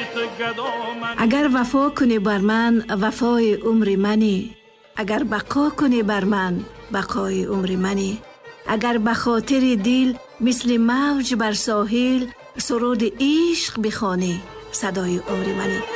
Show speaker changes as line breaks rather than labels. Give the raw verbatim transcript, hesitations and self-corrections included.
اگر وفا کنی بر من وفای عمر منی، اگر بقا کنی بر من بقای عمر منی، اگر به خاطر دل مثل موج بر ساحل سرود عشق بخوانی صدای عمر منی.